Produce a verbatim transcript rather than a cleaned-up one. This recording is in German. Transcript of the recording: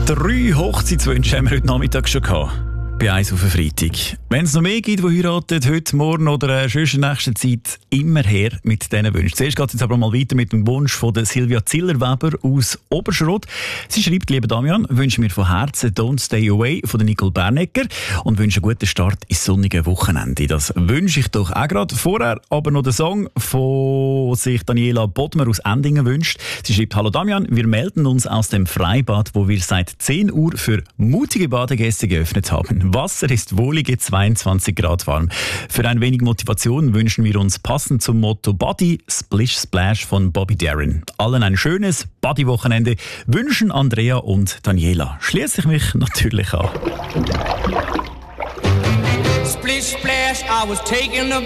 Drei Hochzeitswünsche haben wir heute Nachmittag schon gehabt. Bei eins auf den Freitag. Wenn es noch mehr gibt, die heiraten, heute, morgen oder schon in der nächsten Zeit, immer her mit diesen Wünschen. Zuerst geht es jetzt aber mal weiter mit dem Wunsch von der Silvia Zillerweber aus Oberschrott. Sie schreibt: Lieber Damian, wünsche mir von Herzen «Don't Stay Away» von der Nicole Bernecker und wünsche einen guten Start ins sonnige Wochenende. Das wünsche ich doch auch gerade. Vorher aber noch der Song, von sich Daniela Bodmer aus Endingen wünscht. Sie schreibt: Hallo Damian, wir melden uns aus dem Freibad, wo wir seit zehn Uhr für mutige Badegäste geöffnet haben. Wasser ist wohlige zweiundzwanzig Grad warm. Für ein wenig Motivation wünschen wir uns passend zum Motto Body Splish Splash von Bobby Darin. Allen ein schönes Body-Wochenende wünschen Andrea und Daniela. Schließe ich mich natürlich an. Splish splash, I was taking a